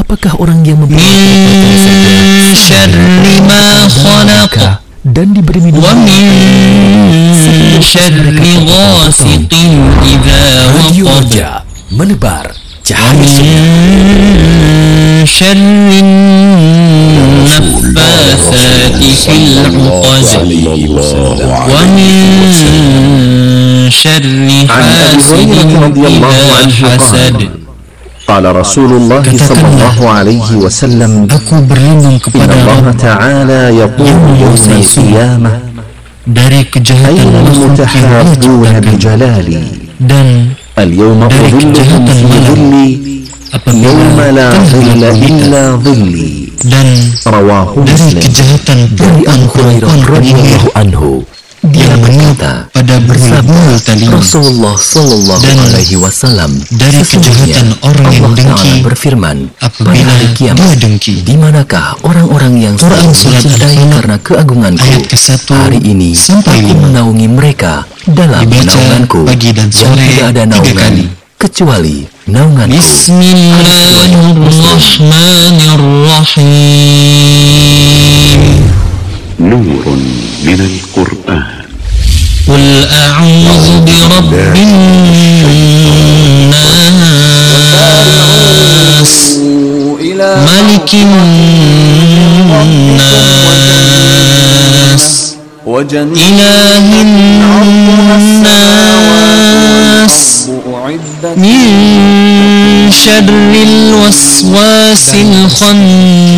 Siapakah orang yang min syarri ma khalaq dan diberi wa minuman min syarri ghasiqin idza Radio waqab Roja menebar wa cahaya min syarri naffatsati fil 'uqad wa min syarri hasidin idza hasad. قال رسول الله صلى الله عليه وسلم Aku berlindung إن kepada الله Allah تعالى يقول يوم القيامة dari kejahatan أين makhluk yang Allah المتحابون ciptakan, بجلالي dan اليوم dari أظلكم kejahatan في malam ظلي apabila يوم لا telah ظل gelap gulita, إلا ظلي dan رواه dari مسلم. kejahatan dari Abu Hurairah radhiyallahu anhu. Dia yang berkata, pada berulang tali, Rasulullah sallallahu Dan alaihi wasallam, dari kejahatan orang yang Allah Ta'ala dengki berfirman pada apabila hari kiamat, dia dengki. di manakah orang-orang yang Quran selalu Surat mencintai Al-Falaq karena keagunganku? ayat ke-1 Hari ini sampai aku 5. menaungi mereka dalam Dibaca naunganku pagi dan yang sore tidak ada 3 naungan kali. kecuali naunganku. Bismillahirrahmanirrahim. نور من القرآن قل أعوذ برب الناس ملك الناس إله الناس من شر الوسواس الخناس